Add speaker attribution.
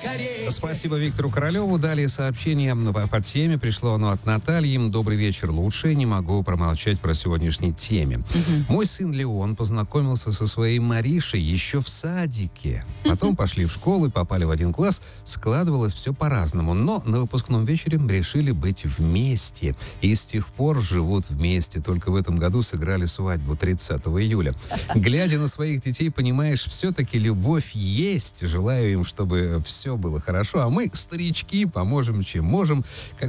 Speaker 1: Спасибо Виктору Королеву. Далее сообщение по теме. Пришло оно от Натальи. Добрый вечер. Лучше не могу промолчать про сегодняшней теме. Мой сын Леон познакомился со своей Маришей еще в садике. Потом пошли в школу и попали в один класс. Складывалось все по-разному. Но на выпускном вечере решили быть вместе. И с тех пор живут вместе. Только в этом году сыграли свадьбу 30 июля. Глядя на своих детей, понимаешь, все-таки любовь есть. Желаю им, чтобы все было хорошо. А мы, старички, поможем, чем можем.